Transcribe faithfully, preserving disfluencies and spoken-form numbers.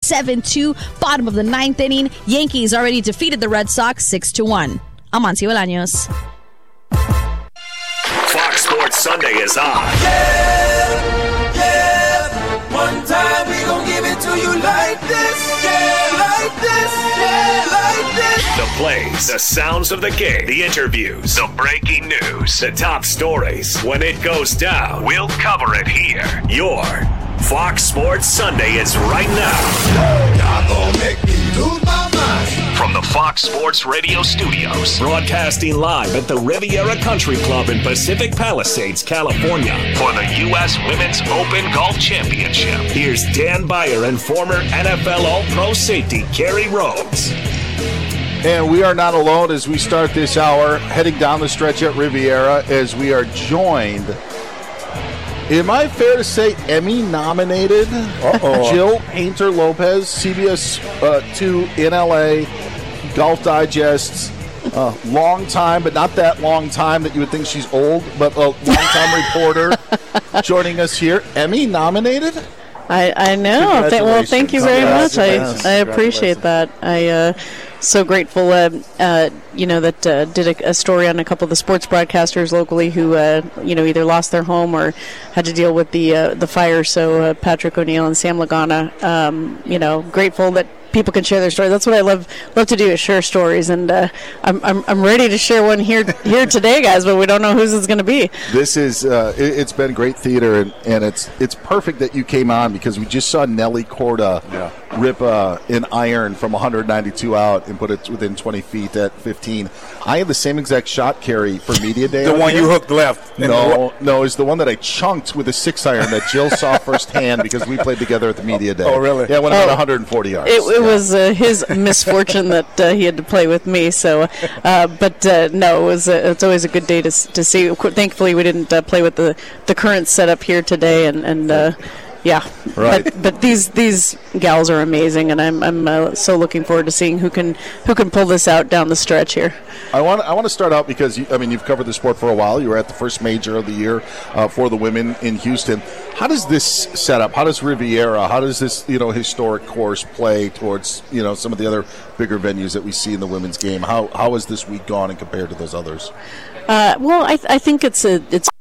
seven two. Bottom of the ninth inning. Yankees already defeated the Red Sox six to one. I'm Amancio Bolaños. Fox Sports Sunday is on. Yeah, yeah. One time we gon' give it to you like this. Yeah, like this. Yeah, like this. The plays, the sounds of the game, the interviews, the breaking news, the top stories. When it goes down, we'll cover it here. Your Fox Sports Sunday is right now. Y'all gon' make me lose my mind. From the Fox Sports Radio studios, broadcasting live at the Riviera Country Club in Pacific Palisades, California, for the U S Women's Open Golf Championship. Here's Dan Beyer and former N F L All-Pro safety Kerry Rhodes. And we are not alone as we start this hour, heading down the stretch at Riviera, as we are joined, am I fair to say, Emmy-nominated Jill Painter-Lopez, C B S uh, two in L A, Golf Digest, uh, long time, but not that long time that you would think she's old, but a long-time reporter joining us here. Emmy-nominated? I, I know. Th- well, thank you very much. I, I appreciate that. I uh, so grateful. Uh, uh, you know that uh, did a, a story on a couple of the sports broadcasters locally who uh, you know either lost their home or had to deal with the uh, the fire. So uh, Patrick O'Neill and Sam Lagana. Um, you know, grateful that people can share their story. That's what I love love to do, is share stories, and uh, I'm, I'm I'm ready to share one here here today, guys. But we don't know whose it's going to be. This is uh, it, it's been great theater, and, and it's it's perfect that you came on because we just saw Nelly Corda yeah. rip uh, an iron from one ninety-two out and put it within twenty feet at fifteen. I had the same exact shot, Kerry, for Media Day. The one here. You hooked left. No, no, it's the one that I chunked with a six iron that Jill saw firsthand because we played together at the Media Day. Oh, really? Yeah, it went oh, about one forty yards. It, it yeah. was uh, his misfortune that uh, he had to play with me. So, uh, but uh, no, it was uh, it's always a good day to to see. Thankfully, we didn't uh, play with the, the current setup here today, and and. Uh, Yeah, right. But, but these these gals are amazing, and I'm I'm uh, so looking forward to seeing who can who can pull this out down the stretch here. I want I want to start out because you, I mean you've covered the sport for a while. You were at the first major of the year uh, for the women in Houston. How does this set up? How does Riviera? How does this you know historic course play towards you know some of the other bigger venues that we see in the women's game? How how has this week gone and compared to those others? Uh, well, I, th- I think it's a it's